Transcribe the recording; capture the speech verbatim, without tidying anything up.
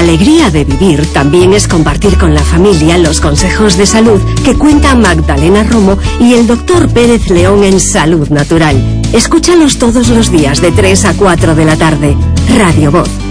alegría de vivir también es compartir con la familia los consejos de salud que cuenta Magdalena Romo y el doctor Pérez León en Salud Natural. Escúchalos todos los días de tres a cuatro de la tarde. Radio Voz.